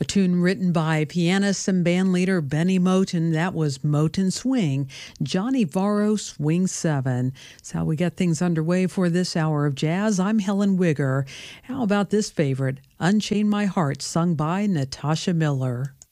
A tune written by pianist and bandleader Benny Moten. That was Moten Swing. Johnny Varro Swing 7. That's how we get things underway for this hour of jazz. I'm Helen Wigger. How about this favorite, Unchain My Heart, sung by Natasha Miller.